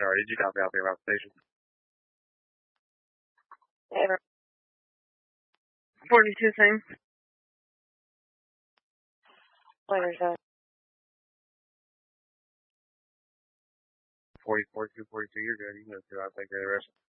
sorry. Did you copy out there about the station? 42 same. Later, so. 40, 42, 42, you're good. You can go through. I'll take care of the rest.